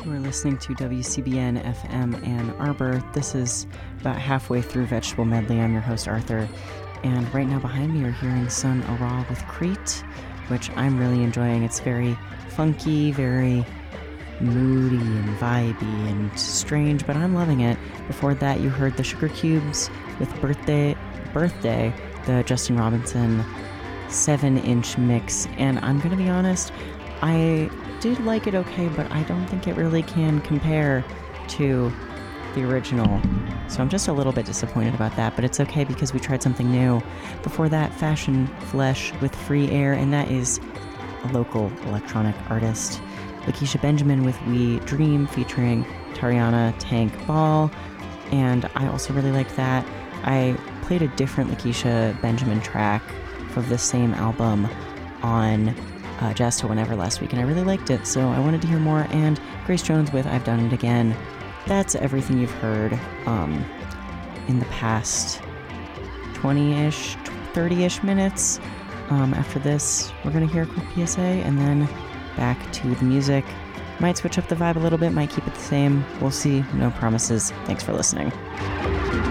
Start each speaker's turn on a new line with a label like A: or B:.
A: We're listening to WCBN FM Ann Arbor. This is about halfway through Vegetable Medley. I'm your host, Arthur. And right now behind me, you're hearing Sun Ra with Crete, which I'm really enjoying. It's very funky, very moody and vibey and strange, but I'm loving it. Before that, you heard the Sugar Cubes with Birthday, the Justin Robinson 7-inch mix. And I'm going to be honest, I did like it okay, but I don't think it really can compare to the original. So I'm just a little bit disappointed about that, but it's okay because we tried something new. Before that, Fashion Flesh with Free Air, and that is a local electronic artist. Lakeisha Benjamin with We Dream featuring Tariana Tank Ball, and I also really liked that. I played a different Lakeisha Benjamin track of the same album on Jazz to Whenever last week, and I really liked it, so I wanted to hear more. And Grace Jones with I've Done It Again. That's everything you've heard in the past 20-ish, 30-ish minutes. After this, we're going to hear a quick PSA, and then back to the music. Might switch up the vibe a little bit, might keep it the same. We'll see. No promises. Thanks for listening.